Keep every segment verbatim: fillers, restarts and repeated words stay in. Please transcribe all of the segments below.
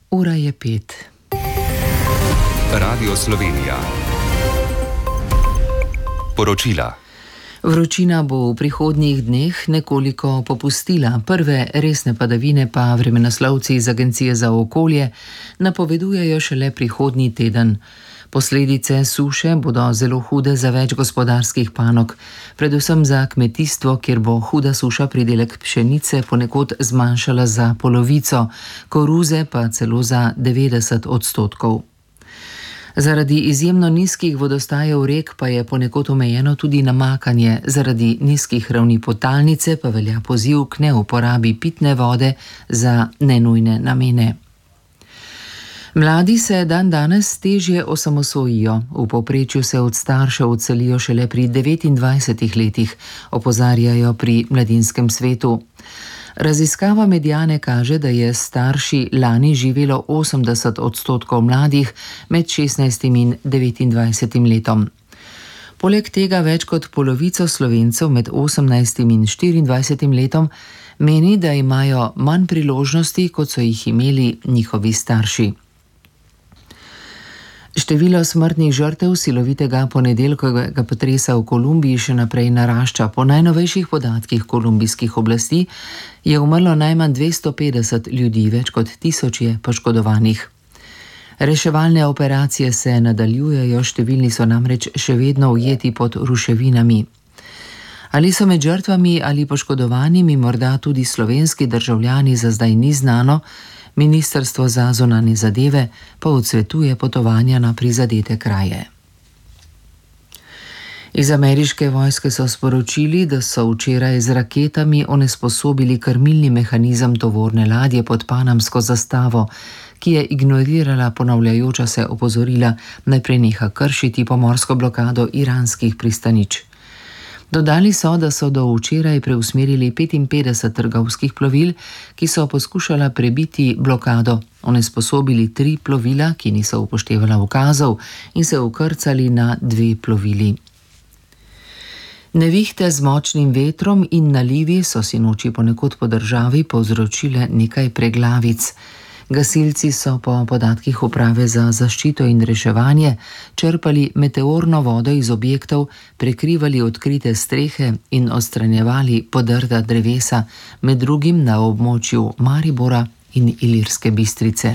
Ura je pet. Radio Slovenija. Poročila. Vročina bo v prihodnjih dneh nekoliko popustila. Prve resne padavine pa vremenoslovci iz Agencije za okolje napovedujejo šele prihodnji teden. Posledice suše bodo zelo hude za več gospodarskih panog, predvsem za kmetijstvo, kjer bo huda suša pridelek pšenice ponekod zmanjšala za polovico, koruze pa celo za devetdeset odstotkov. Zaradi izjemno nizkih vodostajev rek pa je ponekod omejeno tudi namakanje, zaradi nizkih ravni podtalnice pa velja poziv k neuporabi pitne vode za nenujne namene. Mladi se dan danes težje osamosvojijo, v povprečju se od staršev odselijo šele pri devetindvajsetih letih, opozarjajo pri Mladinskem svetu. Raziskava Mediane kaže, da je starši lani živelo osemdeset odstotkov mladih med šestnajstim in devetindvajsetim letom. Poleg tega več kot polovico Slovencev med osemnajstim in štiriindvajsetim letom meni, da imajo manj priložnosti, kot so jih imeli njihovi starši. Število smrtnih žrtev silovitega ponedeljkovega potresa v Kolumbiji še naprej narašča. Po najnovejših podatkih kolumbijskih oblasti je umrlo najmanj dvesto petdeset ljudi, več kot tisoč je poškodovanih. Reševalne operacije se nadaljujejo, številni so namreč še vedno ujeti pod ruševinami. Ali so med žrtvami ali poškodovanimi morda tudi slovenski državljani, za zdaj ni znano. Ministrstvo za zunanje zadeve pa odsvetuje potovanja na prizadete kraje. Iz ameriške vojske so sporočili, da so včeraj z raketami onesposobili krmilni mehanizem tovorne ladje pod panamsko zastavo, ki je ignorirala ponavljajoča se opozorila, naj preneha kršiti pomorsko blokado iranskih pristanišč. Dodali so, da so do včeraj preusmerili petinpetdeset trgovskih plovil, ki so poskušala prebiti blokado, onesposobili tri plovila, ki niso upoštevala ukazov, in se ukrcali na dve plovili. Nevihte z močnim vetrom in nalivi so sinoči ponekod po državi povzročile nekaj preglavic. Gasilci so po podatkih Uprave za zaščito in reševanje črpali meteorno vodo iz objektov, prekrivali odkrite strehe in odstranjevali podrta drevesa, med drugim na območju Maribora in Ilirske Bistrice.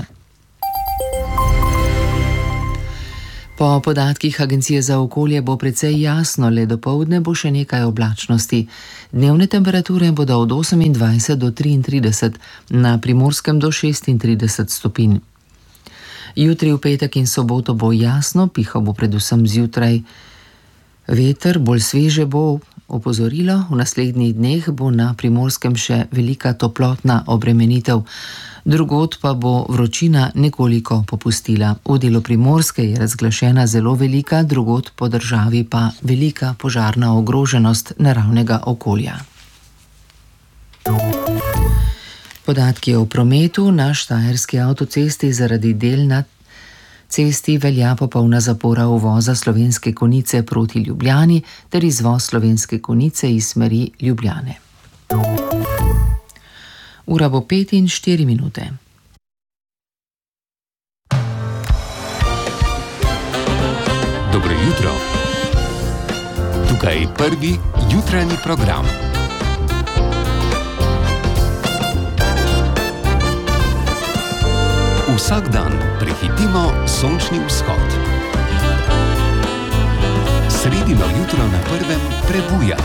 Po podatkih Agencije za okolje bo precej jasno, le dopoldne bo še nekaj oblačnosti. Dnevne temperature bodo od osemindvajset do triintrideset, na Primorskem do šestintrideset stopinj. Jutri, v petek in soboto bo jasno, pihal bo predvsem zjutraj veter, bolj sveže bo. Opozorilo, v naslednjih dneh bo na Primorskem še velika toplotna obremenitev, drugod pa bo vročina nekoliko popustila. V delu Primorske je razglašena zelo velika, drugod po državi pa velika požarna ogroženost naravnega okolja. Podatki o prometu. Na štajerski avtocesti zaradi del na cesti velja popolna zapora uvoza Slovenske Konjice proti Ljubljani ter izvoz Slovenske Konjice iz smeri Ljubljane. Ura bo pet in štiri minute. Dobro jutro. Tukaj prvi jutranji program. Vsak dan prehitimo sončni vzhod. Sredino jutro na prvem prebuja.